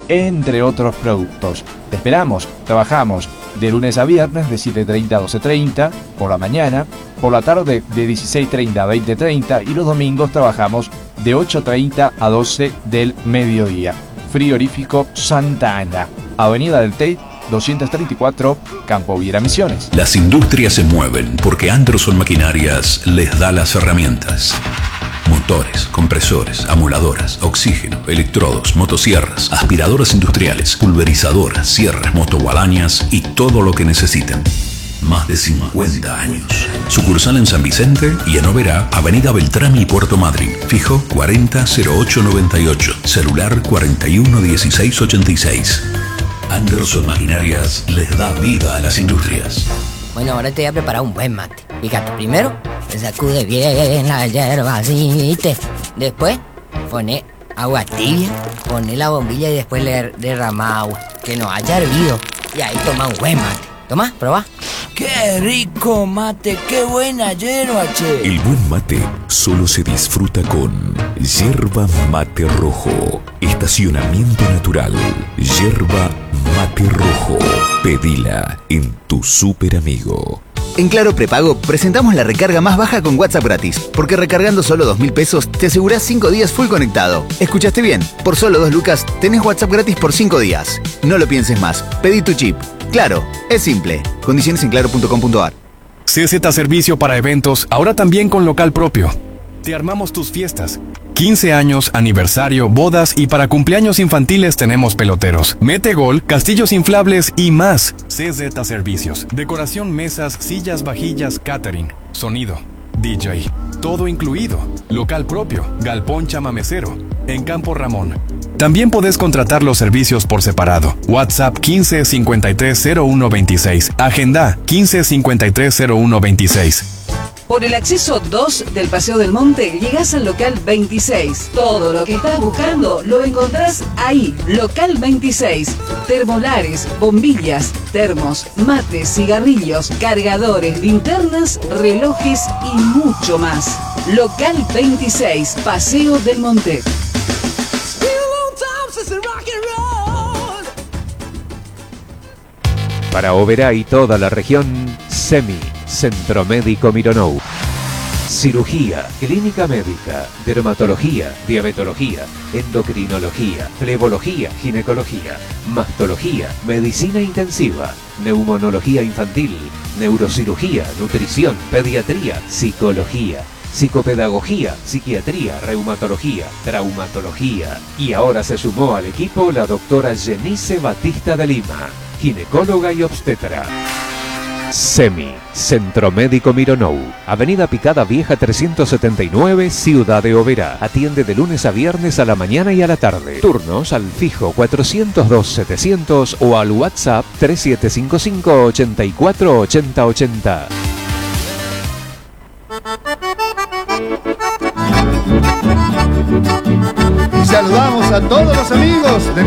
entre otros productos. Te esperamos, trabajamos de lunes a viernes de 7:30 a 12:30 por la mañana, por la tarde de 16:30 a 20:30 y los domingos trabajamos de 8:30 a 12 del mediodía. Frigorífico Santa Ana, Avenida del Tate 234, Campo Viera, Misiones. Las industrias se mueven porque Anderson Maquinarias les da las herramientas. Motores, compresores, amoladoras, oxígeno, electrodos, motosierras, aspiradoras industriales, pulverizadoras, sierras, motoguadañas y todo lo que necesiten. Más de 50 años. Sucursal en San Vicente y en Oberá, Avenida Beltrami y Puerto Madryn. Fijo 400898. Celular 411686. Anderson Maquinarias les da vida a las industrias. Bueno, ahora te voy a preparar un buen mate. Fíjate, primero se sacude bien la hierba, ¿viste? Después pone agua tibia, pone la bombilla y después le derrama agua. Que no haya hervido. Y ahí toma un buen mate. Toma, probá. ¡Qué rico mate! ¡Qué buena hierba, che! El buen mate solo se disfruta con Yerba Mate Rojo. Estacionamiento natural. Yerba Mate Rojo. Pedila en tu super amigo. En Claro Prepago presentamos la recarga más baja con WhatsApp gratis, porque recargando solo 2.000 pesos te asegurás 5 días full conectado. ¿Escuchaste bien? Por solo 2 lucas tenés WhatsApp gratis por 5 días. No lo pienses más. Pedí tu chip. Claro, es simple. Condiciones en claro.com.ar. CZ Servicio para eventos, ahora también con local propio. Te armamos tus fiestas. 15 años, aniversario, bodas y para cumpleaños infantiles tenemos peloteros, mete gol, castillos inflables y más. CZ Servicios. Decoración, mesas, sillas, vajillas, catering, sonido, DJ. Todo incluido. Local propio, galpón chamamecero. En Campo Ramón. También podés contratar los servicios por separado. WhatsApp 15 53 01 26. Agenda 15 53 01 26. Por el acceso 2 del Paseo del Monte llegás al local 26. Todo lo que estás buscando lo encontrás ahí. Local 26. Termolares, bombillas, termos, mates, cigarrillos, cargadores, linternas, relojes y mucho más. Local 26, Paseo del Monte. Para Oberá y toda la región, SEMI, Centro Médico Mironou. Cirugía, clínica médica, dermatología, diabetología, endocrinología, flebología, ginecología, mastología, medicina intensiva, neumonología infantil, neurocirugía, nutrición, pediatría, psicología, psicopedagogía, psiquiatría, reumatología, traumatología. Y ahora se sumó al equipo la doctora Jenice Batista de Lima, ginecóloga y obstetra. SEMI, Centro Médico Mironou, Avenida Picada Vieja 379, Ciudad de Oberá. Atiende de lunes a viernes a la mañana y a la tarde. Turnos al fijo 402-700 o al WhatsApp 3755-848080. Y saludamos a todos los amigos de